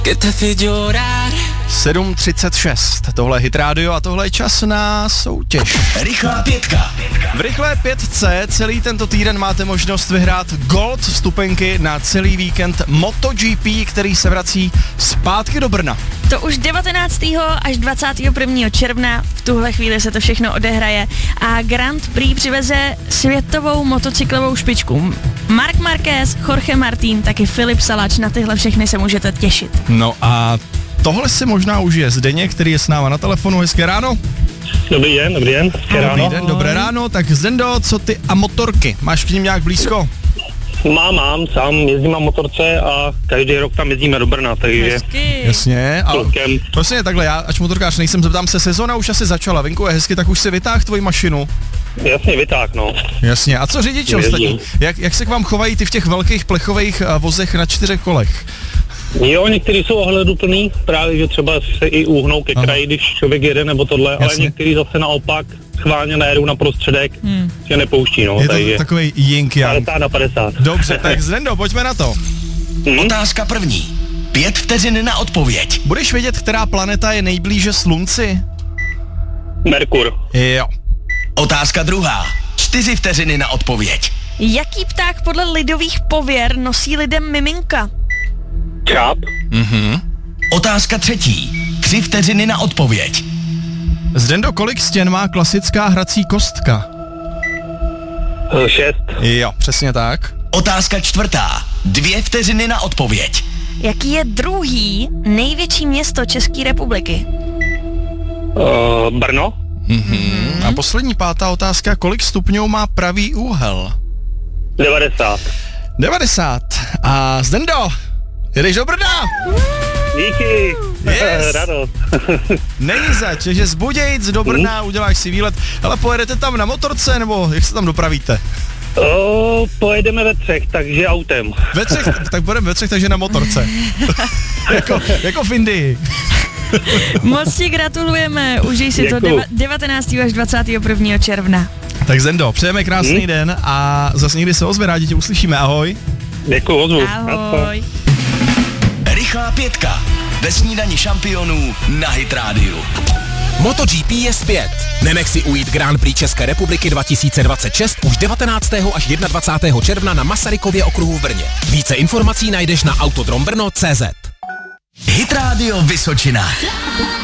7:36, tohle je Hit Radio a tohle je čas na soutěž. Rychlá pětka. V rychlé pětce celý tento týden máte možnost vyhrát Gold vstupenky na celý víkend MotoGP, který se vrací zpátky do Brna. To už 19. až 21. června, v tuhle chvíli se to všechno odehraje a Grand Prix přiveze světovou motocyklovou špičku. Marc Marquez, Jorge Martin, taky Filip Salač, na tyhle všechny se můžete těšit. No a tohle si možná užije Zdeněk, který je s náma na telefonu. Hezké ráno. Dobrý den. Dobrý den, dobré ráno. Tak Zdendo, co ty a motorky? Máš k ním nějak blízko? Mám, sám jezdím na motorce a každý rok tam jezdíme do Brna, takže... Jasně, ale vlastně takhle, já ač motorkář nejsem, zeptám se, sezona už asi začala, venku je hezky, tak už si vytáhl tvoji mašinu? Jasně, vytáh, no. Jasně, a co řidiči ostatní? Jak se k vám chovají ty v těch velkých plechových vozech na 4 kolech? Jo, někteří jsou ohleduplný, právě, že třeba se i uhnou ke kraji, když člověk jede nebo tohle, ale někteří zase naopak schválně najedou na prostředek, že nepouští, no. Je to takovej yin-yang. 50/50. Dobře, tak Zdendo, pojďme na to. Otázka první. 5 vteřin na odpověď. Budeš vědět, která planeta je nejblíže Slunci? Merkur. Jo. Otázka druhá. 4 vteřiny na odpověď. Jaký pták podle lidových pověr nosí lidem miminka? Čáp. Otázka třetí. 3 vteřiny na odpověď. Zdendo, kolik stěn má klasická hrací kostka? 6. Jo, přesně tak. Otázka čtvrtá. 2 vteřiny na odpověď. Jaký je druhý největší město České republiky? Brno. A poslední 5. otázka, kolik stupňů má pravý úhel? 90. 90. A Zdendo, jedeš do Brna? Díky. Yes. Radost. Není zač, že z Budějic do Brna uděláš si výlet, ale pojedete tam na motorce, nebo jak se tam dopravíte? Pojedeme ve 3, takže autem. Ve 3, tak budeme ve 3, takže na motorce. jako v Indii. Moc ti gratulujeme, užij si to 19. až 21. června. Tak Zendo, přejeme krásný den a zase někdy se ozve, rádi tě uslyšíme, ahoj. Děkuji, ozvu. Ahoj. Rychlá pětka. Ve snídani šampionů na Hit Radio. MotoGP je zpět. Nenech si ujít Grand Prix České republiky 2026 už 19. až 21. června na Masarykově okruhu v Brně. Více informací najdeš na autodrombrno.cz. Hit Radio Vysočina.